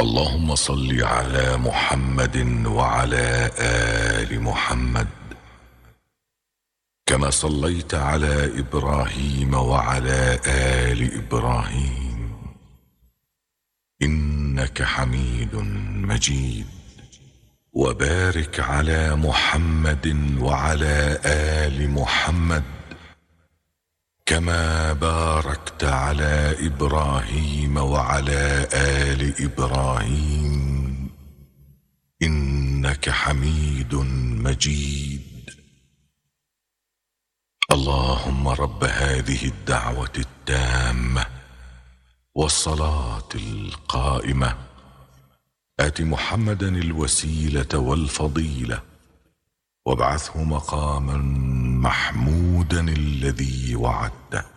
اللهم صل على محمد وعلى آل محمد كما صليت على إبراهيم وعلى آل إبراهيم إنك حميد مجيد. وبارك على محمد وعلى آل محمد كما باركت على إبراهيم وعلى آل إبراهيم إنك حميد مجيد. اللهم رب هذه الدعوة التامة والصلاة القائمة آت محمدا الوسيلة والفضيلة وابعثه مقاما محمودا الذي وعدته.